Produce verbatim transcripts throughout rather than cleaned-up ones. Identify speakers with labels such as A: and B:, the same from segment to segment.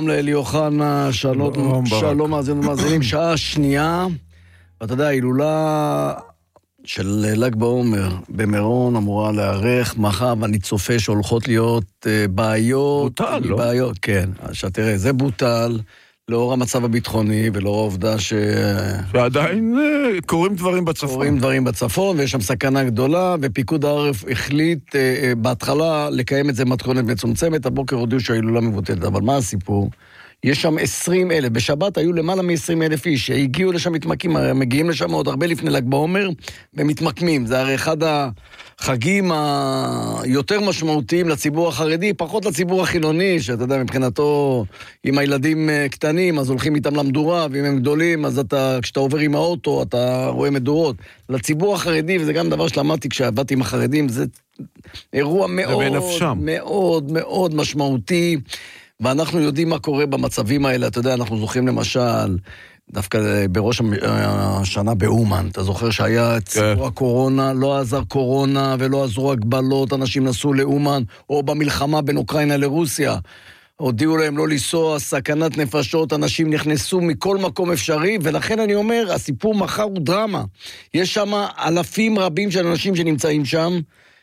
A: לאלי אוחנה, שלום, שלום מאזינים, שעה שנייה, ואתה יודע, ההילולה של ל"ג בעומר במירון אמורה להיערך מחר, ואני צופה שהולכות להיות בעיות.
B: בוטל, לא?
A: בעיות, כן. שתראה, זה בוטל, לאור המצב הביטחוני, ולאור העובדה ש...
B: שעדיין קורים דברים בצפון.
A: קורים דברים בצפון, ויש שם סכנה גדולה, ופיקוד העורף החליט בהתחלה לקיים את זה מתכונת מצומצמת, הבוקר הודיעו שההילולה מבוטלת, אבל מה הסיפור? יש שם עשרים אלף, בשבת היו למעלה מ-עשרים אלף איש, שהגיעו לשם מתמקים, מגיעים לשם עוד הרבה לפני ל"ג בעומר, ומתמקמים. זה הרי אחד החגים היותר משמעותיים לציבור החרדי, פחות לציבור החילוני, שאתה יודע, מבחינתו, אם הילדים קטנים, אז הולכים איתם למדורה, ואם הם גדולים, אז אתה, כשאתה עובר עם האוטו, אתה רואה מדורות. לציבור החרדי, וזה גם דבר שלמדתי כשעבדתי עם החרדים, זה אירוע מאוד, מאוד, מאוד משמעותי, ואנחנו יודעים מה קורה במצבים האלה. אתה יודע, אנחנו זוכרים למשל, דווקא בראש השנה באומן, אתה זוכר שהיה ציבור הקורונה, לא עזר קורונה ולא עזרו הגבלות, אנשים נסעו לאומן, או במלחמה בין אוקראינה לרוסיה, הודיעו להם לא לנסוע, סכנת נפשות, אנשים נכנסו מכל מקום אפשרי, ולכן אני אומר, הסיפור מחר הוא דרמה. יש שם אלפים רבים של אנשים שנמצאים שם,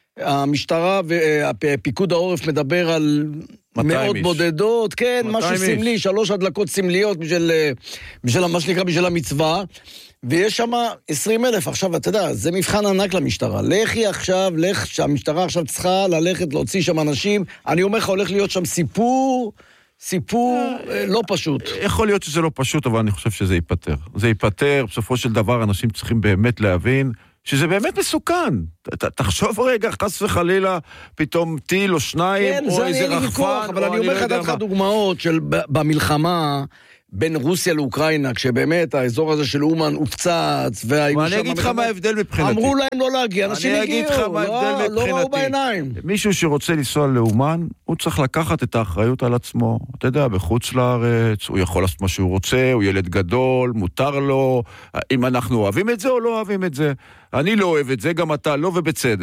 A: המשטרה ופיקוד העורף מדבר על מאות איש. בודדות, כן, משהו סמלי, איש. שלוש הדלקות סמליות בשביל, בשביל מה שנקרא, בשביל המצווה, ויש שם עשרים אלף. עכשיו, אתה יודע, זה מבחן ענק למשטרה. לכי עכשיו, לך, שהמשטרה עכשיו צריכה ללכת, להוציא שם אנשים, אני אומר לך, הולך להיות שם סיפור, סיפור לא פשוט.
B: יכול להיות שזה לא פשוט, אבל אני חושב שזה ייפטר. זה ייפטר, בסופו של דבר, אנשים צריכים באמת להבין, שזה באמת מסוכן. תחשוב רגע, חס וחלילה, פתאום טיל או שניים,
A: כן,
B: או איזה רחפן,
A: אבל אני אומר לך דווקא דוגמאות של במלחמה בין רוסיה לאוקראינה, כשבאמת האזור הזה של אומן הופצץ,
B: ואני אגיד לך מה ההבדל מבחינתי.
A: אמרו להם לא להגיע, אנשים הגיעו,
B: אני אגיד לך מה ההבדל מבחינתי.
A: לא ראו בעיניים.
B: מישהו שרוצה לנסוע לאומן, הוא צריך לקחת את האחריות על עצמו. אתה יודע, בחוץ לארץ, הוא יכול לעשות מה שהוא רוצה, הוא ילד גדול, מותר לו. אם אנחנו אוהבים את זה או לא אוהבים את זה. אני לא אוהב את זה, גם אתה לא, ובצדק.